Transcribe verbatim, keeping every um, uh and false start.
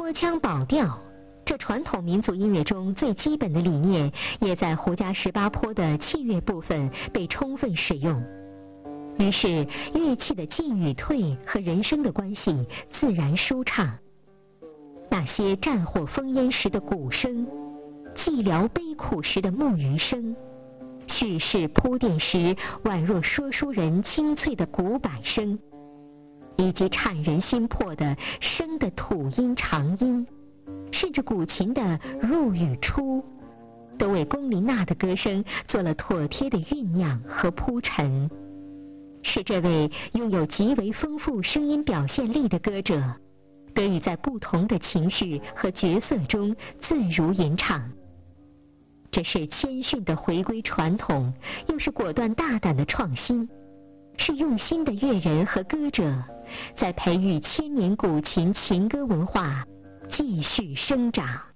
说腔保调，这传统民族音乐中最基本的理念，也在胡笳十八坡的器乐部分被充分使用。于是乐器的进与退和人声的关系自然舒畅。那些战火烽烟时的鼓声，寂寥悲苦时的木鱼声，叙事铺垫时宛若说书人清脆的鼓板声，以及颤人心魄的声的吐音长音，甚至古琴的入与出，都为龚琳娜的歌声做了妥帖的酝酿和铺陈，使这位拥有极为丰富声音表现力的歌者得以在不同的情绪和角色中自如吟唱。这是谦逊的回归传统，又是果断大胆的创新，是用心的乐人和歌者在培育千年古琴情歌文化继续生长。